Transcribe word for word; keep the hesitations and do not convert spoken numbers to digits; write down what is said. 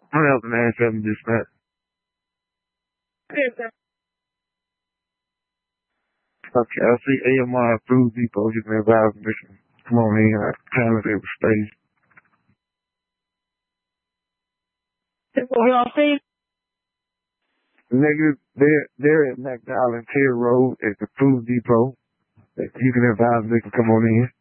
I'm helping nine seven dispatch. Okay, I see A M R Food Depot. You can advise mission. Come on in. I kind of have space. Nigga, they're, they're at McDonald's Hill Road at the Food Depot. You can advise they can come on in.